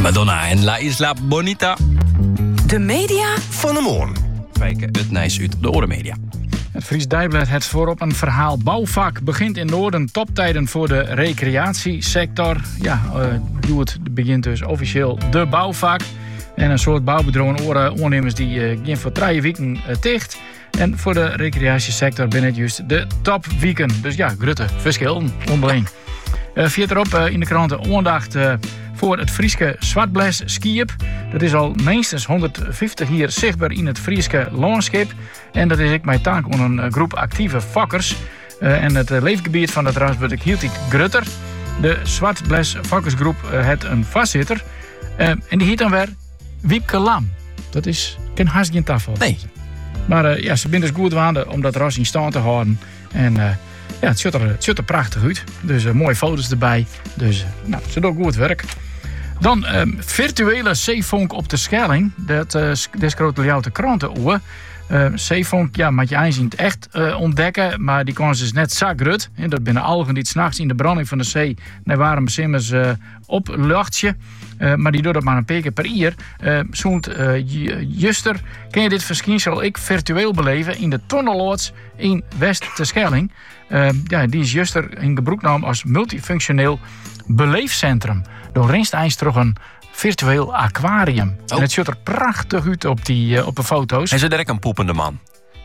Madonna en La Isla Bonita. De media van de morgen. Kijken het Nijs uit op de Orde Media. Het Fries Dagblad het voorop een verhaal. Bouwvak begint in Noorden. Toptijden voor de recreatiesector. Ja, het begint dus officieel de bouwvak. En een soort bouwbedrijven ondernemers die gaan voor 3 weken dicht. En voor de recreatiesector binnen het juist de topweken. Dus ja, grote verschillen onderling. Verderop in de kranten aandacht voor het Frieske Zwartbles skiep. Dat is al minstens 150 hier zichtbaar in het Frieske landschap. En dat is ik mijn taak aan een groep actieve fokkers. En het leefgebied van het Rasburg hield ik grutter. De Zwartbles fokkersgroep heeft een vastzitter. En die heet dan weer Wiepke Lam. Dat is geen haast geen tafel. Nee. Maar ja, ze zijn dus goed waande om dat ras in stand te houden. En ja, het ziet er prachtig uit. Dus mooie foto's erbij. Dus ze doen goed werk. Dan virtuele zeefonk op de Schelling. Dat schroot jou de kranten oor. Zeefonk, ja, moet je aanzien echt ontdekken. Maar die kans is net zagrut. Dat binnen algen die 's nachts in de branding van de zee naar warme simmers op luchtje. Maar die doet dat maar een paar keer per jaar. Zoont juster kun je dit verschijnsel ik virtueel beleven in de tunnelloods in West-Terschelling. Ja, die is juster in gebruik genomen als multifunctioneel beleefcentrum. Door Rinsteins terug een virtueel aquarium. En het ziet er prachtig uit op de foto's. Hij is direct een poepende man.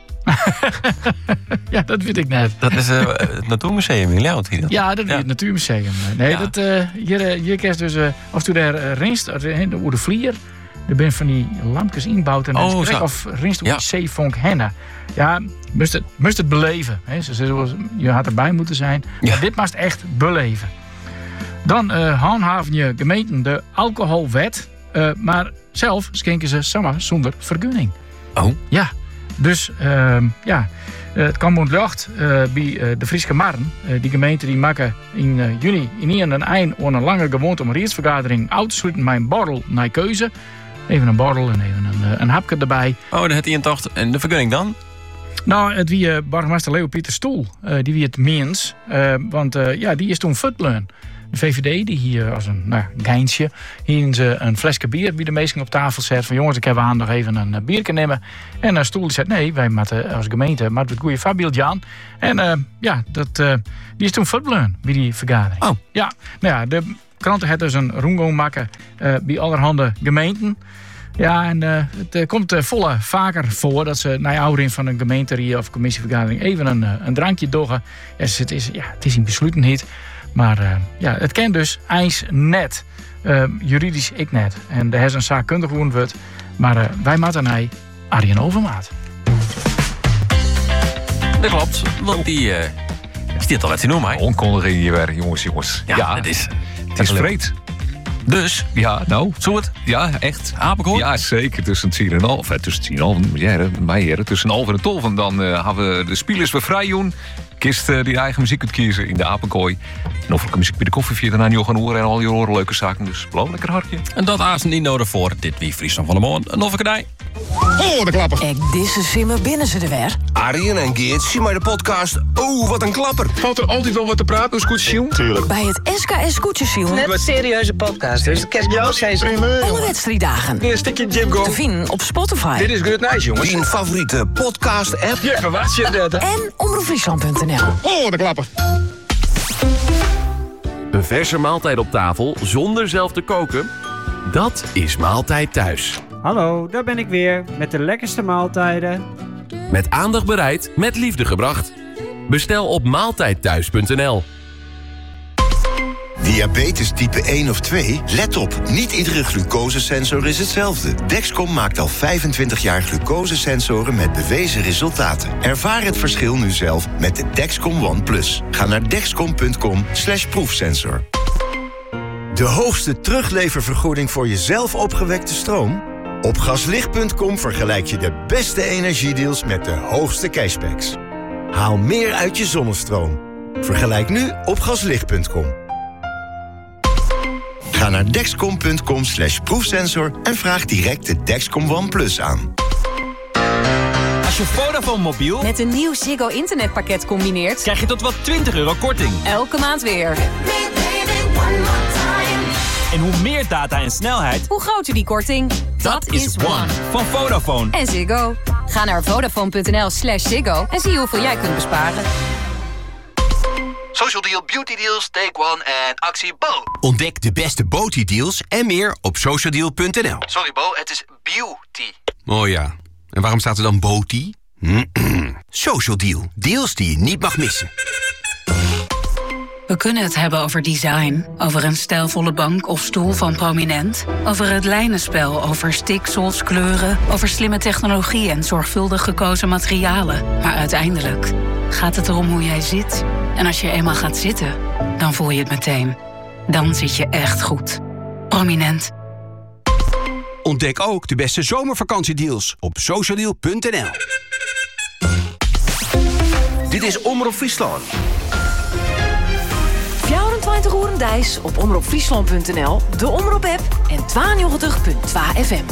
Ja, dat weet ik net. Dat is het Natuurmuseum in Leeuwarden. Ja, dat is het Natuurmuseum. Nee, ja. Hier kerst dus of toen daar rinst, over de vlier. Er zijn van die lampjes ingebouwd en of rinst over die zeefonk hennen. Ja, moest het beleven. Hè. Je had erbij moeten zijn. Ja. Maar dit moest echt beleven. Dan handhaven je gemeenten de alcoholwet. Maar zelf schenken ze samen zonder vergunning. Oh? Ja, dus het kan moet lucht bij de Frieske Marren. Die gemeente die maken in juni in een eind aan een lange gewoonte om raadsvergadering uit te sluiten met een borrel naar keuze. Even een borrel en even een hapje erbij. Oh, dan heeft hij een tocht. En de vergunning dan? Nou, het wie burgemeester Leo Pieter Stoel. Die wie het meens. Want die is toen futleun. De VVD, die hier als een geintje, hier ze een flesje bier bij de meesten op tafel zet. Van jongens, ik heb aan nog even een biertje nemen. En Stoel die zegt, nee, wij moeten als gemeente het goede voorbeeldje aan. En die is toen futleun bij die vergadering. Oh. Ja, nou ja, de kranten hebben dus een roengo maken bij allerhande gemeenten. Ja, en het komt vaker voor dat ze naar ouderen van een gemeente of commissievergadering even een drankje doggen. Ja, het is in besluitenheid. Maar het kent dus ijs net. Juridisch ik net. En daar is een zaak kundig wordt. Maar wij moeten naar Arjen Overmaat. Dat klopt, want die stiert al wat te noemen. Onkondiging hier weer, jongens. Ja, het is vreed. Dus? Ja, nou. Zo het? Ja, echt. Apenkoor? Ja, zeker. Tussen 10 en half. Tussen 10 en half. Tussen 11 en 12. En dan hebben we de spelers weer vrij doen. Kist die eigen muziek kunt kiezen in de apenkooi. En of ik muziek bij de koffie via daarna niet gaan horen en al je horen leuke zaken. Dus beloof lekker hartje. En dat aas niet nodig voor dit wie Friesland van de Morgen. En of ik het Oh, de klapper. Ek disse simmer binnen ze er weer. Arjen en Geert zien maar de podcast. Oh, wat een klapper. Valt er altijd wel wat te praten, dus goed zien? Tuurlijk. Bij het SKS Scootjesiel. Net een serieuze podcast, dus de kerstjous zijn ze. Alle wedstrijddagen. Een stukje Jim Go. Te vinden op Spotify. Dit is Good Nice, jongens. Die favoriete podcast-app. Je verwacht je dat, hè? En omroepfriesland.nl. Oh, de klapper. Een verse maaltijd op tafel zonder zelf te koken? Dat is Maaltijd Thuis. Hallo, daar ben ik weer met de lekkerste maaltijden. Met aandacht bereid, met liefde gebracht. Bestel op maaltijdthuis.nl. Diabetes type 1 of 2? Let op, niet iedere glucosesensor is hetzelfde. Dexcom maakt al 25 jaar glucosesensoren met bewezen resultaten. Ervaar het verschil nu zelf met de Dexcom One Plus. Ga naar dexcom.com/proefsensor. De hoogste terugleververgoeding voor jezelf opgewekte stroom? Op gaslicht.com vergelijk je de beste energiedeals met de hoogste cashbacks. Haal meer uit je zonnestroom. Vergelijk nu op gaslicht.com. Ga naar dexcom.com/proefsensor en vraag direct de Dexcom One Plus aan. Als je Vodafone mobiel met een nieuw Ziggo internetpakket combineert, krijg je tot wel €20 korting. Elke maand weer. En hoe meer data en snelheid, Hoe groter die korting? dat is One van Vodafone. En Ziggo. Ga naar vodafone.nl/Ziggo en zie hoeveel jij kunt besparen. Social Deal, Beauty Deals, Take One en actie Bo. Ontdek de beste Beauty deals en meer op socialdeal.nl. Sorry Bo, het is beauty. Oh ja, en waarom staat er dan Beauty? Social Deal, deals die je niet mag missen. We kunnen het hebben over design, over een stijlvolle bank of stoel van Prominent, over het lijnenspel, over stiksels, kleuren, over slimme technologie en zorgvuldig gekozen materialen. Maar uiteindelijk gaat het erom hoe jij zit. En als je eenmaal gaat zitten, dan voel je het meteen. Dan zit je echt goed. Prominent. Ontdek ook de beste zomervakantiedeals op socialdeal.nl. Dit is Omroep Friesland. 24 uur Dijs op omroepfriesland.nl, de Omroep-app en 92.2 FM.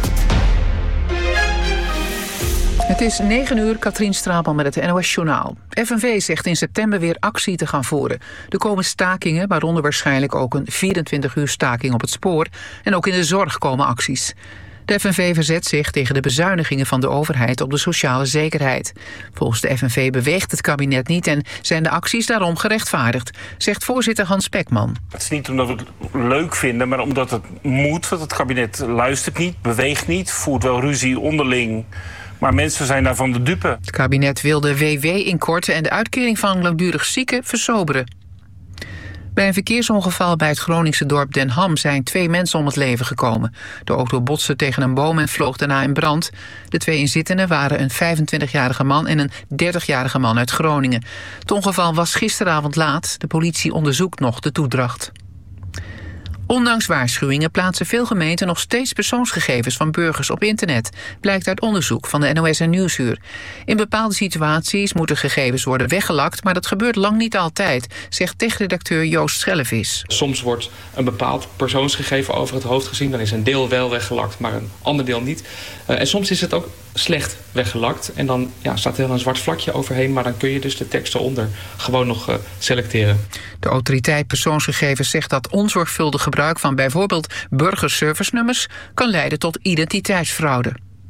Het is 9 uur, Katrien Straatman met het NOS-journaal. FNV zegt in september weer actie te gaan voeren. Er komen stakingen, waaronder waarschijnlijk ook een 24-uur staking op het spoor. En ook in de zorg komen acties. De FNV verzet zich tegen de bezuinigingen van de overheid op de sociale zekerheid. Volgens de FNV beweegt het kabinet niet en zijn de acties daarom gerechtvaardigd, zegt voorzitter Hans Spekman. Het is niet omdat we het leuk vinden, maar omdat het moet. Want het kabinet luistert niet, beweegt niet, voert wel ruzie onderling. Maar mensen zijn daarvan de dupe. Het kabinet wil de WW inkorten en de uitkering van langdurig zieken versoberen. Bij een verkeersongeval bij het Groningse dorp Den Ham zijn 2 mensen om het leven gekomen. De auto botste tegen een boom en vloog daarna in brand. De 2 inzittenden waren een 25-jarige man en een 30-jarige man uit Groningen. Het ongeval was gisteravond laat. De politie onderzoekt nog de toedracht. Ondanks waarschuwingen plaatsen veel gemeenten nog steeds persoonsgegevens van burgers op internet, blijkt uit onderzoek van de NOS en Nieuwsuur. In bepaalde situaties moeten gegevens worden weggelakt, maar dat gebeurt lang niet altijd, zegt techredacteur Joost Schellevis. Soms wordt een bepaald persoonsgegeven over het hoofd gezien, dan is een deel wel weggelakt, maar een ander deel niet. En soms is het ook slecht weggelakt en dan staat er een zwart vlakje overheen, maar dan kun je dus de tekst eronder gewoon nog selecteren. De autoriteit persoonsgegevens zegt dat onzorgvuldig gebruik van bijvoorbeeld burgerservice-nummers kan leiden tot identiteitsfraude.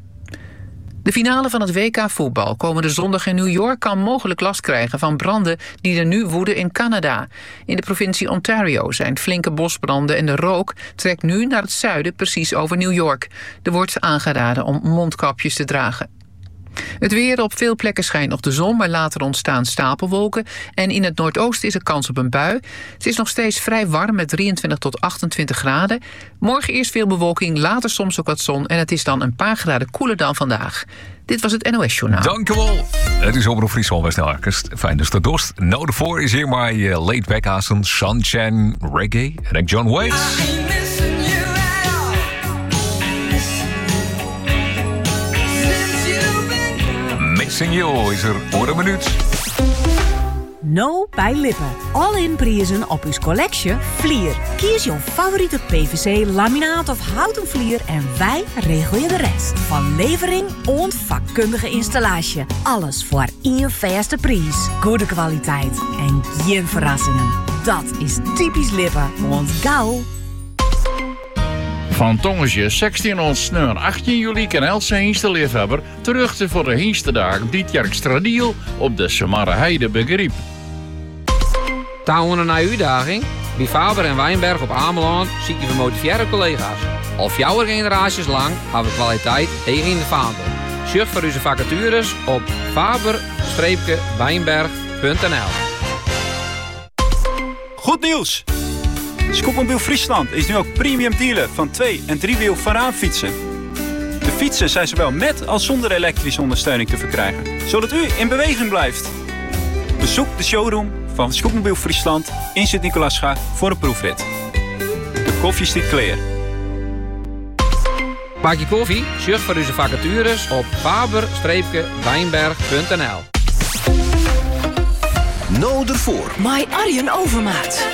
De finale van het WK voetbal komende zondag in New York kan mogelijk last krijgen van branden die er nu woeden in Canada. In de provincie Ontario zijn flinke bosbranden en de rook trekt nu naar het zuiden, precies over New York. Er wordt aangeraden om mondkapjes te dragen. Het weer: op veel plekken schijnt nog de zon, maar later ontstaan stapelwolken. En in het noordoosten is er kans op een bui. Het is nog steeds vrij warm met 23 tot 28 graden. Morgen eerst veel bewolking, later soms ook wat zon. En het is dan een paar graden koeler dan vandaag. Dit was het NOS-journaal. Dank u wel. Het is Omroep Friesland bij Snelherkest. Fijn dus de dorst. Nou, ervoor is hier maar Late Back Hazen, Sunshine, Reggae en ik John Waits. Missing You is er voor een minuut. No bij Lippen. All-in prijzen op uw collectie Vlier. Kies jouw favoriete PVC, laminaat of houten vlier en wij regelen je de rest. Van levering en vakkundige installatie. Alles voor één vaste prijs. Goede kwaliteit en geen verrassingen. Dat is typisch Lippen. Want gauw. Van Tongensje 16 ons 18 juli kan Else Hingste liefhebber terug voor de Hingstedagen dit jaar extra deal op de Samarre Heide begriep. Touwen een uitdaging? Bij Faber en Wijnberg op Ameland zie je gemotiveerde collega's. Al 4 generaties lang hebben we kwaliteit tegen in de vaandel. Surf voor onze vacatures op faber-wijnberg.nl. Goed nieuws! Scootmobiel Friesland is nu ook premium dealer van 2- en 3-wiel voorraadfietsen. De fietsen zijn zowel met als zonder elektrische ondersteuning te verkrijgen, zodat u in beweging blijft. Bezoek de showroom van Scootmobiel Friesland in Sint-Nicolaasga voor een proefrit. De koffie stiet clear. Maak je koffie? Surf voor onze vacatures op faber-wijnberg.nl. No ervoor. My Arjen Overmaat.